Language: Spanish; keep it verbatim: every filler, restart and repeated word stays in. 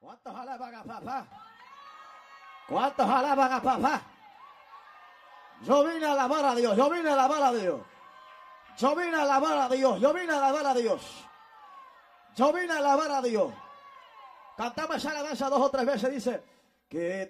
¿Cuántos alaban a papá? ¿Cuántos alaban a papá? Yo vine a alabar a Dios, yo vine a alabar a Dios. Yo vine a alabar a Dios, yo vine a alabar a Dios. Yo vine a alabar a Dios. Cantamos esa alabanza dos o tres veces, dice que